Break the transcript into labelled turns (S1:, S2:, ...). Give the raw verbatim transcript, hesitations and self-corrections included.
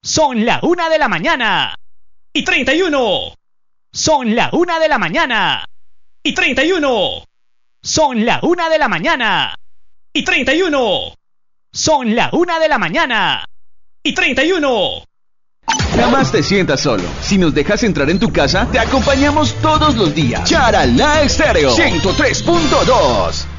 S1: Son la una de la mañana. Y treinta y uno. Son la una de la mañana. Y treinta y uno. Son la una de la mañana. Y treinta y uno. Son la una de la mañana. Y treinta y uno.
S2: Jamás te sientas solo. Si nos dejas entrar en tu casa, te acompañamos todos los días. Charalá Estéreo ciento tres punto dos.